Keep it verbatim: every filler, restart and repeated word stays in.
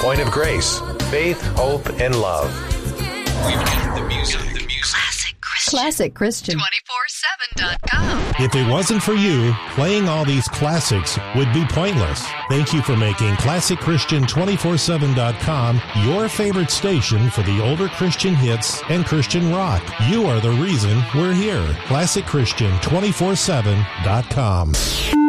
Point of Grace. Faith, hope, and love. We've got the music. The music. Classic Christian. Classic Christian. two four seven dot com. If it wasn't for you, playing all these classics would be pointless. Thank you for making Classic Christian two forty-seven dot com your favorite station for the older Christian hits and Christian rock. You are the reason we're here. Classic Christian two forty-seven dot com.